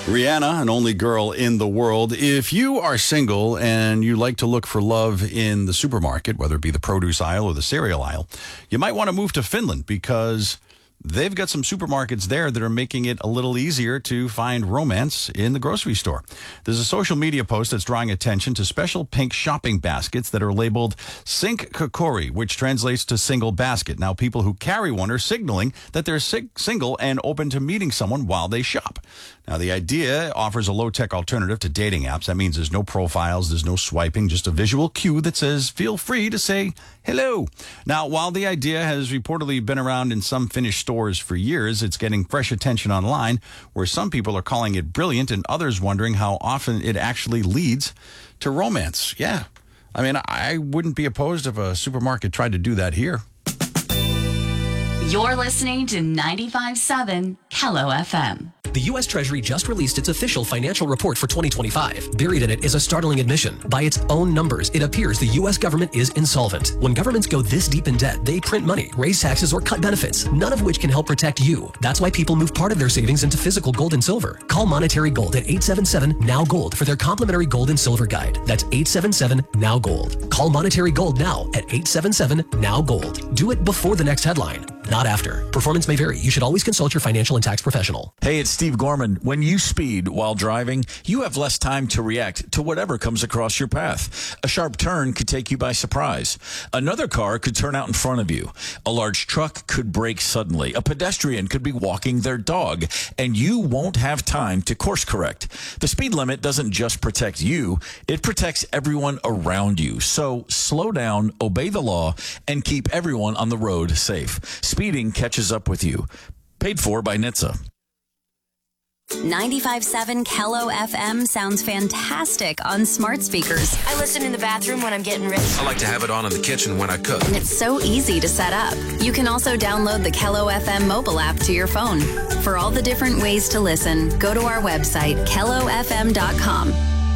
Rihanna, an only girl in the world. If you are single and you like to look for love in the supermarket, whether it be the produce aisle or the cereal aisle, you might want to move to Finland because they've got some supermarkets there that are making it a little easier to find romance in the grocery store. There's a social media post that's drawing attention to special pink shopping baskets that are labeled Sink Kokori, which translates to single basket. Now, people who carry one are signaling that they're single and open to meeting someone while they shop. Now, the idea offers a low-tech alternative to dating apps. That means there's no profiles, there's no swiping, just a visual cue that says, feel free to say hello. Now, while the idea has reportedly been around in some Finnish stores for years, it's getting fresh attention online, where some people are calling it brilliant and others wondering how often it actually leads to romance. Yeah, I mean, I wouldn't be opposed if a supermarket tried to do that here. You're listening to 95.7 Hello FM. The U.S. Treasury just released its official financial report for 2025. Buried in it is a startling admission. By its own numbers, it appears the U.S. government is insolvent. When governments go this deep in debt, they print money, raise taxes, or cut benefits, none of which can help protect you. That's why people move part of their savings into physical gold and silver. Call Monetary Gold at 877-NOW-GOLD for their complimentary gold and silver guide. That's 877-NOW-GOLD. Call Monetary Gold now at 877-NOW-GOLD. Do it before the next headline, not after. Performance may vary. You should always consult your financial and tax professional. Hey, it's Steve Gorman. When you speed while driving, you have less time to react to whatever comes across your path. A sharp turn could take you by surprise. Another car could turn out in front of you. A large truck could brake suddenly. A pedestrian could be walking their dog, and you won't have time to course correct. The speed limit doesn't just protect you, it protects everyone around you. So slow down, obey the law, and keep everyone on the road safe. Speeding catches up with you. Paid for by NHTSA. 95.7 Hello FM sounds fantastic on smart speakers. I listen in the bathroom when I'm getting ready. I like to have it on in the kitchen when I cook. And it's so easy to set up. You can also download the Hello FM mobile app to your phone. For all the different ways to listen, go to our website, hellofm.com.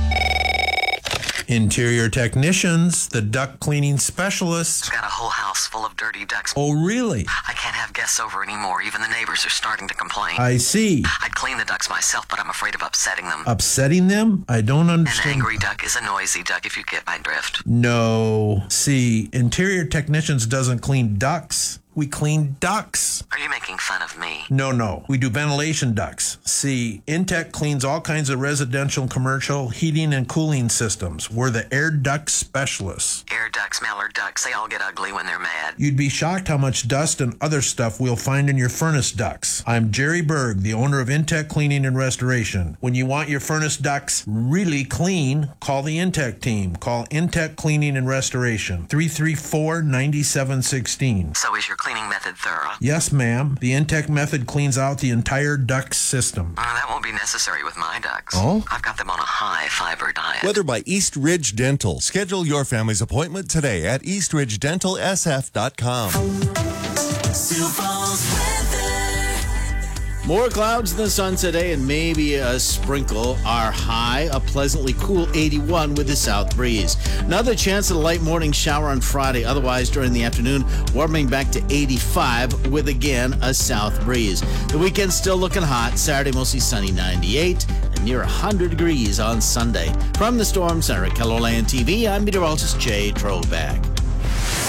Interior technicians, the duct cleaning specialists. I've got a whole house full of dirty ducts. Oh, really? I can't have guests over anymore. Even the neighbors are starting to complain. I see. I'd clean the ducts myself, but I'm afraid of upsetting them. Upsetting them? I don't understand. An angry duck is a noisy duck, if you get my drift. No. See, interior technicians doesn't clean ducts. We clean ducts. Are you making fun of me? No. We do ventilation ducts. See, Intech cleans all kinds of residential and commercial heating and cooling systems. We're the air duct specialists. Air ducts, mallard ducks, they all get ugly when they're mad. You'd be shocked how much dust and other stuff we'll find in your furnace ducts. I'm Jerry Berg, the owner of Intech Cleaning and Restoration. When you want your furnace ducts really clean, call the Intech team. Call Intech Cleaning and Restoration, 334-9716. So is your cleaning method thorough? Yes, ma'am. The Intech method cleans out the entire duct system. That won't be necessary with my ducts. Oh? I've got them on a high fiber diet. Weather by East Ridge Dental. Schedule your family's appointment today at eastridgedentalsf.com. Sioux Falls weather. More clouds in the sun today and maybe a sprinkle. Our high, a pleasantly cool 81 with a south breeze. Another chance of a light morning shower on Friday. Otherwise, during the afternoon, warming back to 85 with, again, a south breeze. The weekend still looking hot. Saturday, mostly sunny, 98, and near 100 degrees on Sunday. From the Storm Center at KELOLAND TV, I'm meteorologist Jay Troback.